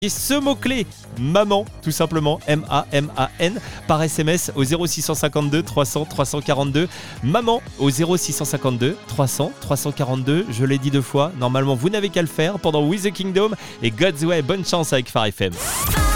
Et ce mot-clé, maman, tout simplement, M-A-M-A-N, par SMS au 0652 300 342. Maman au 0652 300 342. Je l'ai dit 2 fois, normalement vous n'avez qu'à le faire pendant With the Kingdom et God's Way. Bonne chance avec Phare FM.